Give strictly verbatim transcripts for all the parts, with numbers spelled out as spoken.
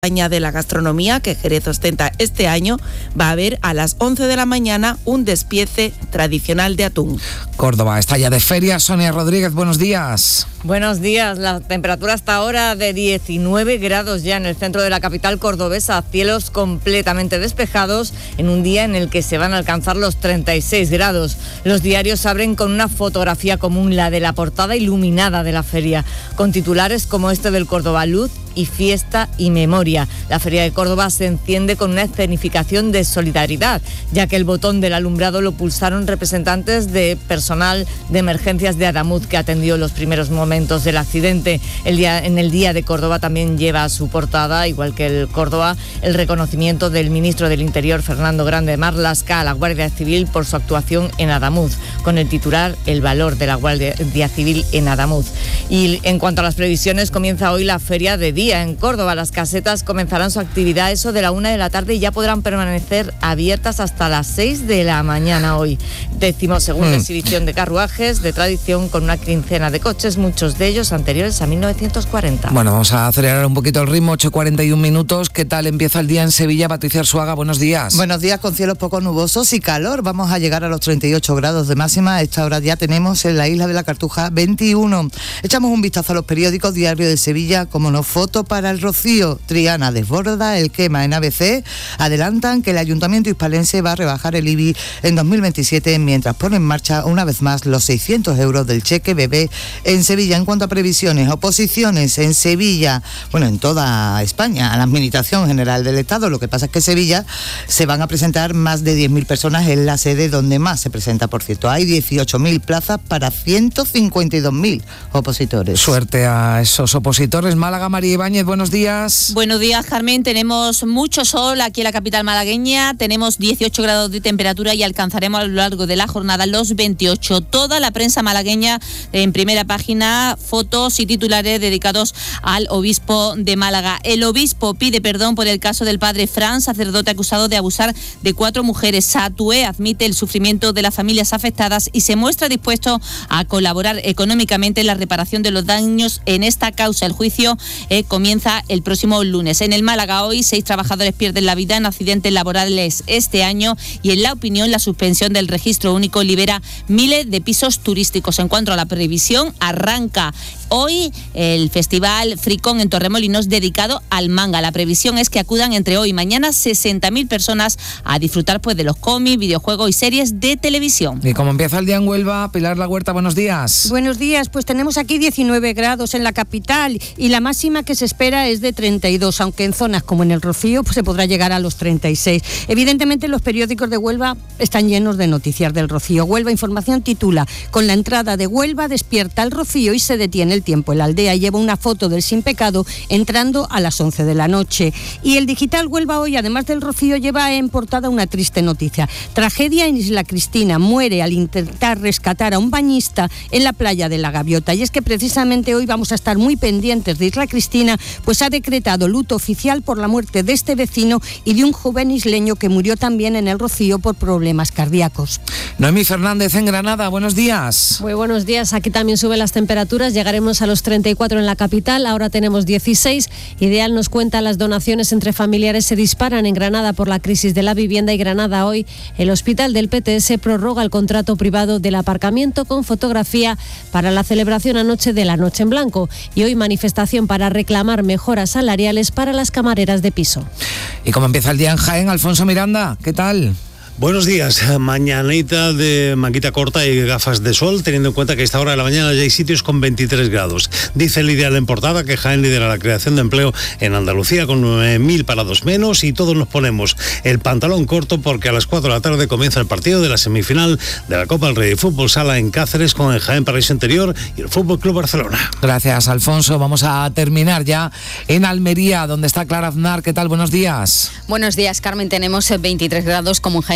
de la gastronomía que Jerez ostenta este año, va a haber a las once de la mañana un despiece tradicional de atún. Córdoba está ya de feria. Sonia Rodríguez, buenos días. Buenos días. La temperatura hasta ahora de diecinueve grados ya en el centro de la capital cordobesa, cielos completamente despejados en un día en el que se van a alcanzar los treinta y seis grados. Los diarios abren con una fotografía común, la de la portada iluminada de la feria, con titulares como este del Córdoba: Luz y fiesta y memoria. La Feria de Córdoba se enciende con una escenificación de solidaridad, ya que el botón del alumbrado lo pulsaron representantes de personal de emergencias de Adamuz, que atendió los primeros momentos del accidente. El día, en el Día de Córdoba también lleva a su portada, igual que el Córdoba, el reconocimiento del ministro del Interior, Fernando Grande Marlaska, a la Guardia Civil por su actuación en Adamuz, con el titular El valor de la Guardia Civil en Adamuz. Y en cuanto a las previsiones, comienza hoy la Feria de Día en Córdoba. Las casetas comenzarán su actividad a eso de la una de la tarde y ya podrán permanecer abiertas hasta las seis de la mañana hoy. Decimosegunda mm. exhibición de carruajes de tradición con una quincena de coches, muchos de ellos anteriores a mil novecientos cuarenta. Bueno, vamos a acelerar un poquito el ritmo, ocho cuarenta y un minutos. ¿Qué tal empieza el día en Sevilla? Patricia Arzuaga, buenos días. Buenos días, con cielos poco nubosos y calor. Vamos a llegar a los treinta y ocho grados de máxima. A esta hora ya tenemos en la isla de la Cartuja veintiuno. Echamos un vistazo a los periódicos. Diario de Sevilla, como no, foto para el Rocío. Triana desborda el quema. En A B C adelantan que el Ayuntamiento hispalense va a rebajar el I B I en dos mil veintisiete, mientras pone en marcha una vez más los seiscientos euros del cheque bebé en Sevilla. En cuanto a previsiones, oposiciones en Sevilla, bueno, en toda España, a la Administración General del Estado. Lo que pasa es que en Sevilla se van a presentar más de diez mil personas, en la sede donde más se presenta, por cierto. Hay dieciocho mil plazas para ciento cincuenta y dos mil opositores. Suerte a esos opositores. Málaga, María Ibáñez, buenos días. Buenos días, Carmen. Tenemos mucho sol aquí en la capital malagueña. Tenemos dieciocho grados de temperatura y alcanzaremos a lo largo de la jornada los veintiocho. Toda la prensa malagueña en primera página, fotos y titulares dedicados al obispo de Málaga. El obispo pide perdón por el caso del padre Fran, sacerdote acusado de abusar de cuatro mujeres. Satué admite el sufrimiento de las familias afectadas y se muestra dispuesto a colaborar económicamente en la reparación de los daños en esta causa. El juicio eh, comienza el próximo lunes. En el Málaga hoy, seis trabajadores pierden la vida en accidentes laborales este año y en la opinión la suspensión del registro único libera miles de pisos turísticos. En cuanto a la previsión, arranca hoy el Festival Fricón en Torremolinos dedicado al manga. La previsión es que acudan entre hoy y mañana sesenta mil personas a disfrutar pues de los cómics, videojuegos y series de televisión. Y como empieza el día en Huelva, Pilar La Huerta, buenos días. Buenos días, pues tenemos aquí diecinueve grados en la capital y la máxima que se espera es de treinta y dos, aunque en zonas como en el Rocío pues se podrá llegar a los treinta y seis. Evidentemente los periódicos de Huelva están llenos de noticias del Rocío. Huelva Información titula: con la entrada de Huelva despierta el Rocío y se detiene el tiempo. La Aldea lleva una foto del Sin Pecado entrando a las once de la noche. Y el Digital Huelva hoy, además del Rocío, lleva en portada una triste noticia. Tragedia en Isla Cristina. Muere al intentar rescatar a un bañista en la playa de la Gaviota. Y es que precisamente hoy vamos a estar muy pendientes de Isla Cristina, pues ha decretado luto oficial por la muerte de este vecino y de un joven isleño que murió también en el Rocío por problemas cardíacos. Noemí Fernández en Granada, buenos días. Muy buenos días, aquí también suben las temperaturas, llegaremos a los treinta y cuatro en la capital, ahora tenemos dieciséis. Ideal nos cuenta: las donaciones entre familiares se disparan en Granada por la crisis de la vivienda y Granada hoy. El hospital del P T S prorroga el contrato privado del aparcamiento con fotografía para la celebración anoche de la Noche en Blanco y hoy manifestación para reclamar mejoras salariales para las camareras de piso. Y como empieza el día en Jaén, Alfonso Miranda, ¿qué tal? Buenos días, mañanita de manguita corta y gafas de sol, teniendo en cuenta que a esta hora de la mañana ya hay sitios con veintitrés grados. Dice el Ideal en portada que Jaén lidera la creación de empleo en Andalucía con nueve mil parados menos y todos nos ponemos el pantalón corto porque a las cuatro de la tarde comienza el partido de la semifinal de la Copa del Rey de Fútbol Sala en Cáceres con el Jaén Paraíso Interior y el Fútbol Club Barcelona. Gracias, Alfonso. Vamos a terminar ya en Almería, donde está Clara Aznar. ¿Qué tal? Buenos días. Buenos días, Carmen. Tenemos veintitrés grados como en Jaén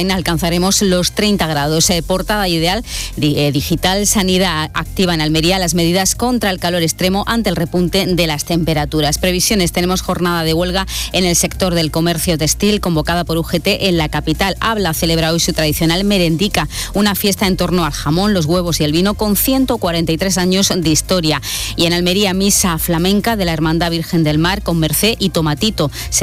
Jaén alcanzaremos los treinta grados. Eh, portada ideal, di, eh, digital, sanidad activa en Almería las medidas contra el calor extremo ante el repunte de las temperaturas. Previsiones, tenemos jornada de huelga en el sector del comercio textil convocada por U G T en la capital. Habla celebra hoy su tradicional merendica, una fiesta en torno al jamón, los huevos y el vino con ciento cuarenta y tres años de historia. Y en Almería, misa flamenca de la Hermandad Virgen del Mar con Mercé y Tomatito. Se